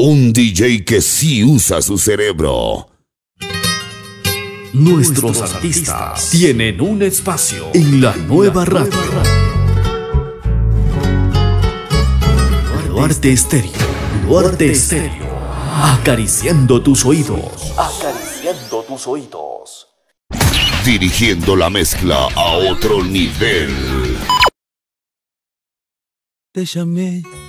Un DJ que sí usa su cerebro. Nuestros artistas tienen un espacio en la nueva radio. Duarte Estéreo. Duarte Estéreo. Acariciando tus oídos. Acariciando tus oídos. Dirigiendo la mezcla a otro nivel. Te llamé